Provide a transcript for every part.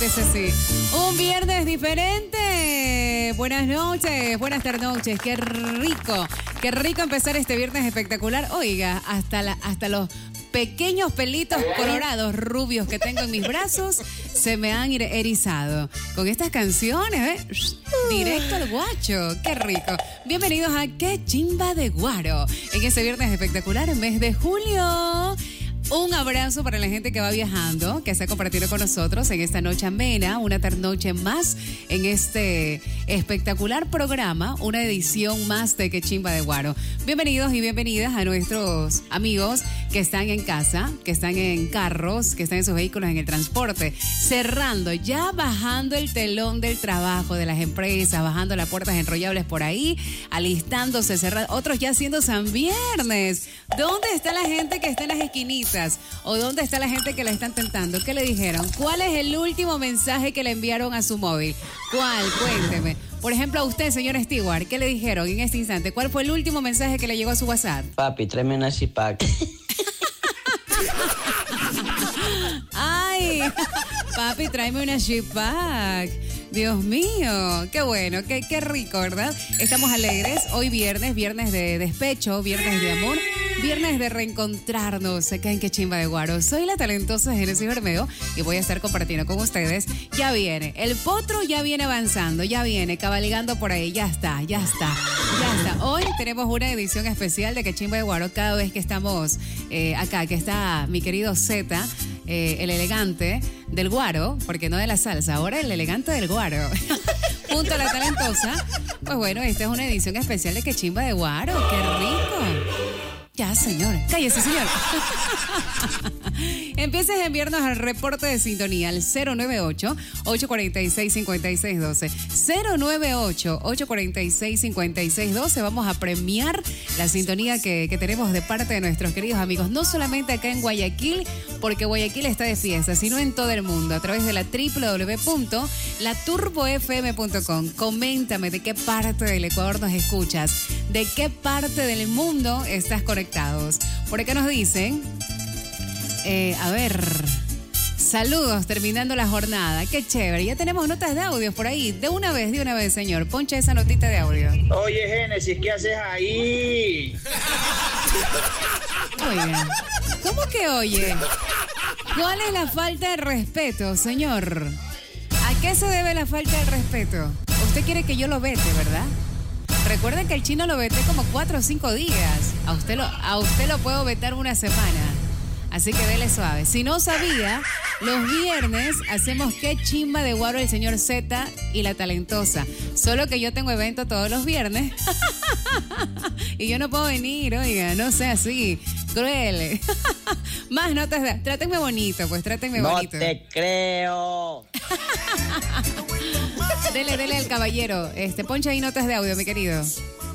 es así. Un viernes diferente. Buenas noches, buenas tardes. Qué rico empezar este viernes espectacular. Oiga, hasta los pequeños pelitos colorados, rubios que tengo en mis brazos se me han erizado. Con estas canciones, directo al guacho. Qué rico. Bienvenidos a Qué Chimba de Guaro. En este viernes espectacular, mes de julio. Un abrazo para la gente que va viajando, que se ha compartido con nosotros en esta noche amena, una noche más en este espectacular programa, una edición más de Qué Chimba de Guaro. Bienvenidos y bienvenidas a nuestros amigos que están en casa, que están en carros, que están en sus vehículos, en el transporte, cerrando, ya bajando el telón del trabajo de las empresas, bajando las puertas enrollables por ahí, alistándose, cerrando, otros ya haciendo San Viernes. ¿Dónde está la gente que está en las esquinitas? ¿O dónde está la gente que la están tentando? ¿Qué le dijeron? ¿Cuál es el último mensaje que le enviaron a su móvil? ¿Cuál? Cuénteme. Por ejemplo, a usted, señor Stewart, ¿qué le dijeron en este instante? ¿Cuál fue el último mensaje que le llegó a su WhatsApp? Papi, tráeme una Zipac. ¡Ay! Papi, tráeme una Zipac. Dios mío, qué bueno, qué rico, ¿verdad? Estamos alegres, hoy viernes de despecho, viernes de amor, viernes de reencontrarnos acá en Qué Chimba de Guaro. Soy la talentosa Génesis Bermeo y voy a estar compartiendo con ustedes. Ya viene, el potro ya viene avanzando, ya viene cabalgando por ahí, ya está. Hoy tenemos una edición especial de Qué Chimba de Guaro cada vez que estamos acá, que está mi querido Zeta, el elegante del Guaro, porque no de la salsa, ahora el elegante del Guaro. Junto a la talentosa. Pues bueno, esta es una edición especial de Qué Chimba de Guaro. ¡Qué rico! Ya, señor. Cállese, señor. Empieces a enviarnos al reporte de sintonía al 098-846-5612. 098-846-5612. Vamos a premiar la sintonía que tenemos de parte de nuestros queridos amigos. No solamente acá en Guayaquil, porque Guayaquil está de fiesta, sino en todo el mundo. A través de la www.laturbofm.com. Coméntame de qué parte del Ecuador nos escuchas. De qué parte del mundo estás conectados. Por acá nos dicen, saludos terminando la jornada, qué chévere, ya tenemos notas de audio por ahí, de una vez, señor, poncha esa notita de audio. Oye, Génesis, ¿qué haces ahí? Oiga, ¿cómo que oye? ¿Cuál es la falta de respeto, señor? ¿A qué se debe la falta de respeto? Usted quiere que yo lo vete, ¿verdad? Recuerden que el chino lo veté como 4 o 5 días. A usted lo puedo vetar una semana. Así que dele suave. Si no sabía, los viernes hacemos Qué Chimba de Guaro el señor Z y la talentosa. Solo que yo tengo evento todos los viernes. Y yo no puedo venir, oiga, no sea así. Cruel. Más notas de... Trátenme bonito, pues, trátenme bonito. No te creo. Dele al caballero. Poncha ahí notas de audio, mi querido.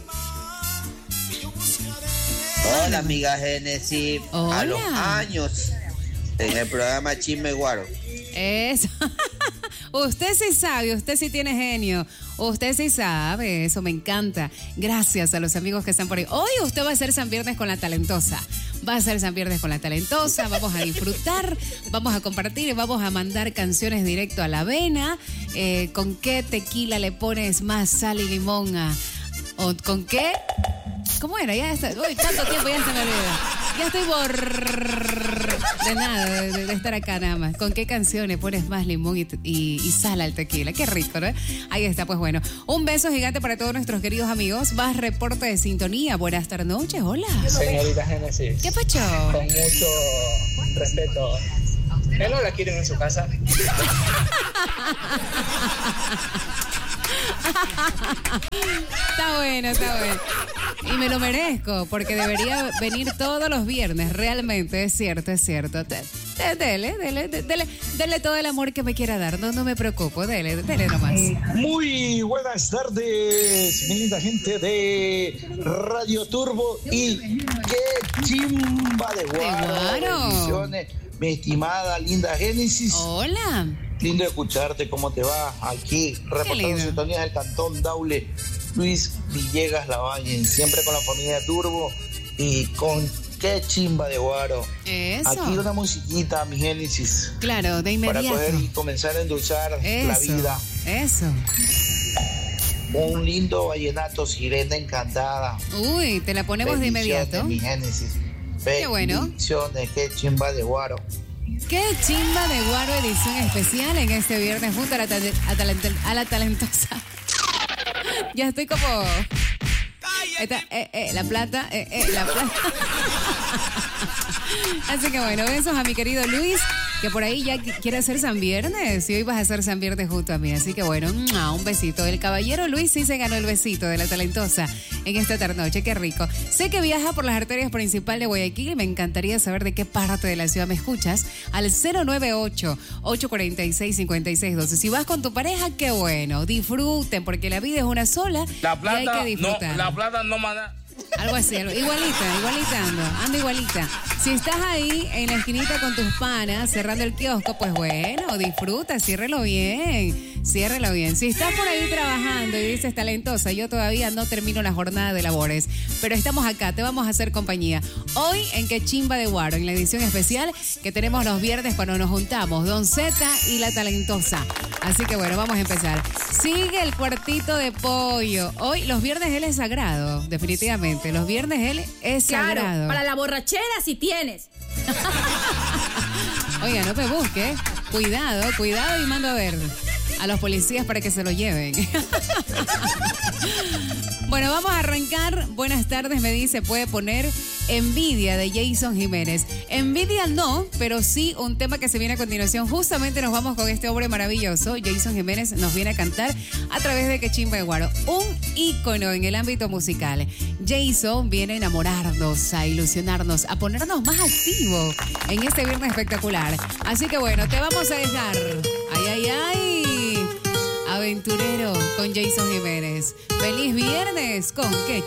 Hola, amiga Génesis. Hola. A los años en el programa Chimba de Guaro. Eso. Usted sí sabe, usted sí tiene genio. Usted sí sabe, eso me encanta. Gracias a los amigos que están por ahí. Hoy usted va a hacer San Viernes con la talentosa. Va a ser San Viernes con la talentosa. Vamos a disfrutar, vamos a compartir, vamos a mandar canciones directo a la avena. ¿Con qué tequila le pones más sal y limón? ¿O con qué? ¿Cómo era? Ya está. Uy, tanto tiempo ya se me olvida. Ya estoy de nada, de estar acá nada más. ¿Con qué canciones pones más limón y sal al tequila? Qué rico, ¿no? Ahí está, pues bueno. Un beso gigante para todos nuestros queridos amigos. Más reporte de sintonía. Buenas noches, hola. Señorita Génesis. ¿Qué pacho? Con mucho respeto. ¿Él no la quieren en su casa? Está bueno. Y me lo merezco, porque debería venir todos los viernes, realmente, es cierto. Dele todo el amor que me quiera dar, no me preocupo, dele nomás. Muy buenas tardes, mi linda gente de Radio Turbo y Qué Chimba de Guaro. Bendiciones, mi estimada linda Génesis. Hola. Lindo escucharte, ¿cómo te va? Aquí, reportando sintonías del Cantón Daule, Luis Villegas Lavalle, siempre con la familia Turbo y con qué chimba de guaro. Eso. Aquí una musiquita, mi Génesis. Claro, de inmediato. Para poder comenzar a endulzar la vida. Eso. Un lindo vallenato, Sirena Encantada. Uy, te la ponemos de inmediato. Mi Génesis. Qué bueno. Bendiciones, qué chimba de guaro. Qué chimba de guaro, edición especial en este viernes junto a la talentosa. Ya estoy como... la plata. Así que bueno, besos a mi querido Luis, que por ahí ya quiere hacer San Viernes. Y hoy vas a hacer San Viernes junto a mí. Así que bueno, un besito. El caballero Luis sí se ganó el besito de la talentosa en esta tarde-noche. Qué rico. Sé que viaja por las arterias principales de Guayaquil y me encantaría saber de qué parte de la ciudad me escuchas. Al 098-846-5612. Si vas con tu pareja, qué bueno. Disfruten, porque la vida es una sola. La plata, y hay que disfrutar. la plata no manda. Algo así, igualita ando igualita. Si estás ahí en la esquinita con tus panas, cerrando el kiosco, pues bueno, disfruta, ciérrelo bien. Si estás por ahí trabajando y dices, talentosa, yo todavía no termino la jornada de labores, pero estamos acá, te vamos a hacer compañía. Hoy en Qué Chimba de Guaro, en la edición especial que tenemos los viernes cuando nos juntamos, Don Zeta y la talentosa. Así que bueno, vamos a empezar. Sigue el cuartito de pollo. Hoy, los viernes él es sagrado, definitivamente. Los viernes él es sagrado. Claro, para la borrachera si tienes. Oiga, no me busque. Cuidado y mando a ver a los policías para que se lo lleven. Bueno, vamos a arrancar. Buenas tardes, me dice, puede poner Envidia de Jason Jiménez. Envidia no, pero sí un tema que se viene a continuación. Justamente nos vamos con este hombre maravilloso. Jason Jiménez nos viene a cantar a través de Qué Chimba de Guaro. Un ícono en el ámbito musical. Jason viene a enamorarnos, a ilusionarnos, a ponernos más activos en este viernes espectacular. Así que bueno, te vamos a dejar. Ay. Aventurero con Jason Jiménez. Feliz viernes con Qué